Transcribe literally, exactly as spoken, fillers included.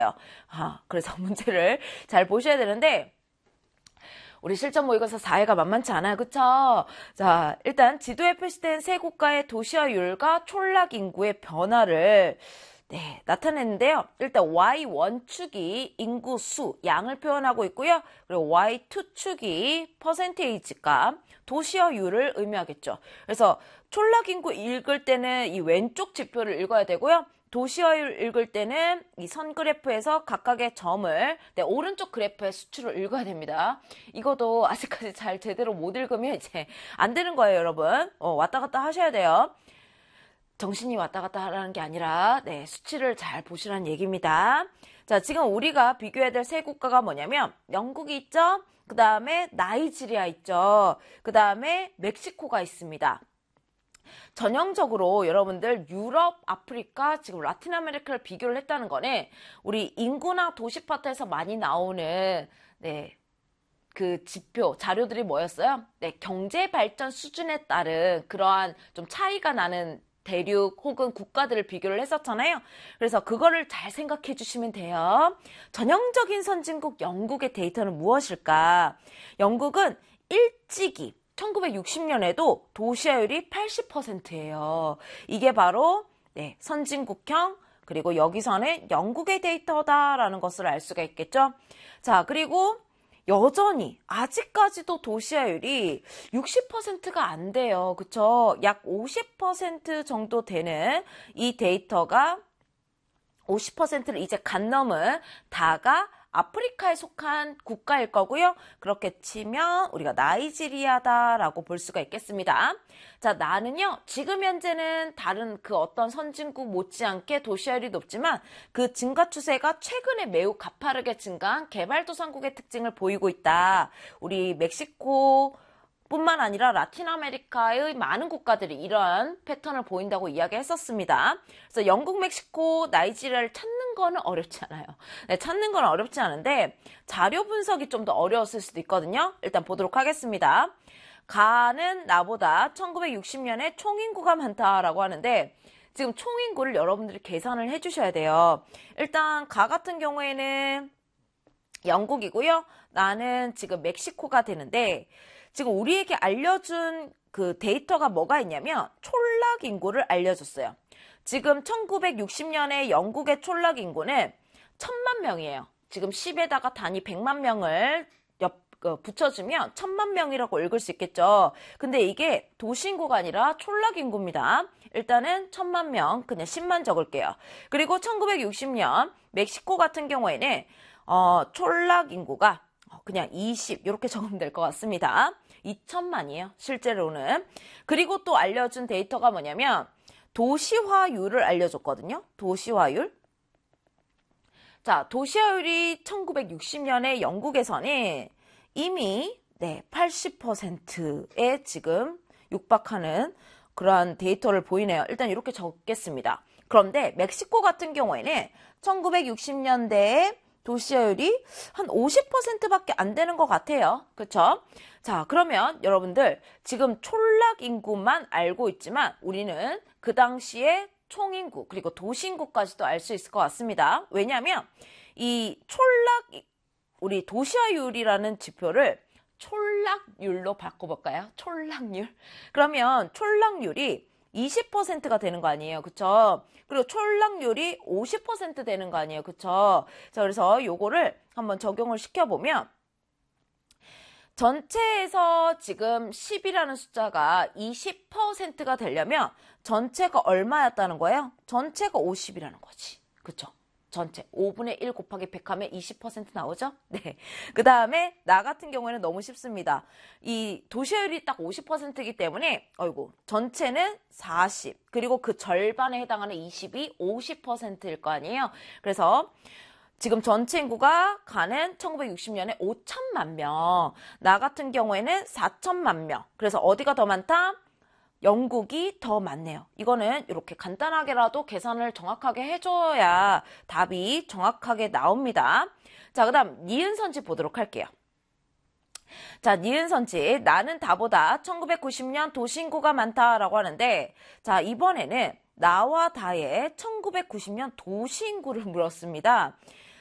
아, 그래서 문제를 잘 보셔야 되는데, 우리 실전 모의고사 사 회가 만만치 않아요. 그쵸? 자, 일단 지도에 표시된 세 국가의 도시화율과 촌락 인구의 변화를 네, 나타냈는데요. 일단 와이 원 축이 인구 수, 양을 표현하고 있고요. 그리고 와이 투 축이 퍼센테이지 값, 도시화율을 의미하겠죠. 그래서 촌락 인구 읽을 때는 이 왼쪽 지표를 읽어야 되고요. 도시화율 읽을 때는 이 선 그래프에서 각각의 점을 네, 오른쪽 그래프의 수치로 읽어야 됩니다. 이것도 아직까지 잘 제대로 못 읽으면 이제 안 되는 거예요, 여러분. 어, 왔다 갔다 하셔야 돼요. 정신이 왔다 갔다 하라는 게 아니라 네, 수치를 잘 보시라는 얘기입니다. 자, 지금 우리가 비교해야 될 세 국가가 뭐냐면 영국이 있죠? 그 다음에 나이지리아 있죠? 그 다음에 멕시코가 있습니다. 전형적으로 여러분들 유럽, 아프리카, 지금 라틴 아메리카를 비교를 했다는 거는 우리 인구나 도시 파트에서 많이 나오는 네, 그 지표, 자료들이 뭐였어요? 네, 경제 발전 수준에 따른 그러한 좀 차이가 나는 대륙 혹은 국가들을 비교를 했었잖아요. 그래서 그거를 잘 생각해 주시면 돼요. 전형적인 선진국 영국의 데이터는 무엇일까? 영국은 일찍이 천구백육십 년에도 도시화율이 팔십 퍼센트예요. 이게 바로 네, 선진국형 그리고 여기서는 영국의 데이터다라는 것을 알 수가 있겠죠. 자, 그리고 여전히 아직까지도 도시화율이 육십 퍼센트가 안 돼요. 그쵸? 약 오십 퍼센트 정도 되는 이 데이터가 오십 퍼센트를 이제 간 넘은 다가 아프리카에 속한 국가일 거고요. 그렇게 치면 우리가 나이지리아다라고 볼 수가 있겠습니다. 자, 나는요. 지금 현재는 다른 그 어떤 선진국 못지않게 도시화율이 높지만 그 증가 추세가 최근에 매우 가파르게 증가한 개발도상국의 특징을 보이고 있다. 우리 멕시코 뿐만 아니라 라틴 아메리카의 많은 국가들이 이러한 패턴을 보인다고 이야기했었습니다. 그래서 영국, 멕시코, 나이지리아를 찾는 거는 어렵지 않아요. 네, 찾는 건 어렵지 않은데 자료 분석이 좀 더 어려웠을 수도 있거든요. 일단 보도록 하겠습니다. 가는 나보다 천구백육십 년에 총인구가 많다라고 하는데 지금 총인구를 여러분들이 계산을 해주셔야 돼요. 일단 가 같은 경우에는 영국이고요. 나는 지금 멕시코가 되는데 지금 우리에게 알려준 그 데이터가 뭐가 있냐면 촌락 인구를 알려줬어요. 지금 천구백육십 년에 영국의 촌락 인구는 천만 명이에요. 지금 십에다가 단위 백만 명을 옆, 그, 붙여주면 천만 명이라고 읽을 수 있겠죠. 근데 이게 도시인구가 아니라 촌락 인구입니다. 일단은 천만 명, 그냥 십만 적을게요. 그리고 천구백육십 년 멕시코 같은 경우에는 어, 촌락 인구가 그냥 이십 이렇게 적으면 될 것 같습니다. 이천만이에요. 실제로는. 그리고 또 알려준 데이터가 뭐냐면 도시화율을 알려줬거든요. 도시화율. 자, 도시화율이 천구백육십 년에 영국에서는 이미 네, 팔십 퍼센트에 지금 육박하는 그러한 데이터를 보이네요. 일단 이렇게 적겠습니다. 그런데 멕시코 같은 경우에는 천구백육십 년대에 도시화율이 한 오십 퍼센트밖에 안 되는 것 같아요. 그렇죠? 자, 그러면 여러분들 지금 촌락 인구만 알고 있지만 우리는 그 당시에 총인구 그리고 도시인구까지도 알 수 있을 것 같습니다. 왜냐하면 이 촌락 우리 도시화율이라는 지표를 촌락률로 바꿔볼까요? 촌락률. 그러면 촌락률이 이십 퍼센트가 되는 거 아니에요. 그쵸? 그리고 촌락률이 오십 퍼센트 되는 거 아니에요. 그쵸? 자, 그래서 요거를 한번 적용을 시켜보면 전체에서 지금 십이라는 숫자가 이십 퍼센트가 되려면 전체가 얼마였다는 거예요? 전체가 오십이라는 거지. 그쵸? 전체 오분의 일 곱하기 백 하면 이십 퍼센트 나오죠? 네. 그 다음에 나 같은 경우에는 너무 쉽습니다. 이 도시화율이 딱 오십 퍼센트이기 때문에 어이구 전체는 사십 그리고 그 절반에 해당하는 이십이 오십 퍼센트일 거 아니에요? 그래서 지금 전체 인구가 가는 천구백육십 년에 오천만 명, 나 같은 경우에는 사천만 명. 그래서 어디가 더 많다? 영국이 더 많네요. 이거는 이렇게 간단하게라도 계산을 정확하게 해줘야 답이 정확하게 나옵니다. 자, 그 다음 니은선지 보도록 할게요. 자, 니은선지 나는 다보다 천구백구십 년 도시인구가 많다라고 하는데 자, 이번에는 나와 다의 천구백구십 년 도시인구를 물었습니다.